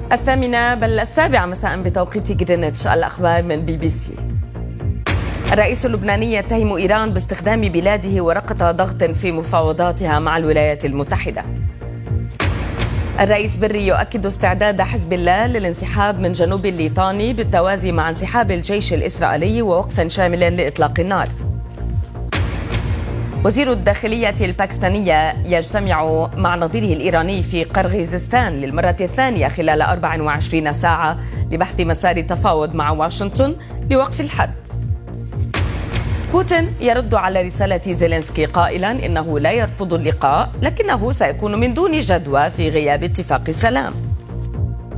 الثامنة بل 7 مساء بتوقيت غرينتش. الأخبار من BBC. الرئيس اللبناني يتهم إيران باستخدام بلاده ورقة ضغط في مفاوضاتها مع الولايات المتحدة. الرئيس بري يؤكد استعداد حزب الله للانسحاب من جنوب الليطاني بالتوازي مع انسحاب الجيش الإسرائيلي ووقف شامل لإطلاق النار. وزير الداخلية الباكستانية يجتمع مع نظيره الإيراني في قرغيزستان للمرة الثانية خلال 24 ساعة لبحث مسار التفاوض مع واشنطن لوقف الحرب. بوتين يرد على رسالة زيلينسكي قائلا إنه لا يرفض اللقاء لكنه سيكون من دون جدوى في غياب اتفاق السلام.